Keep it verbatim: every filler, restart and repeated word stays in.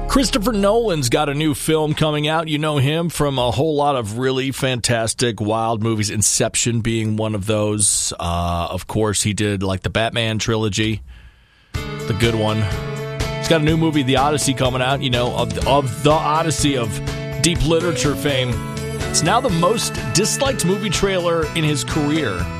Christopher Nolan's got a new film coming out. You know him from a whole lot of really fantastic, wild movies, Inception being one of those. Uh, of course, he did like the Batman trilogy, the good one. He's got a new movie, The Odyssey, coming out, you know, of, of the Odyssey of deep literature fame. It's now the most disliked movie trailer in his career.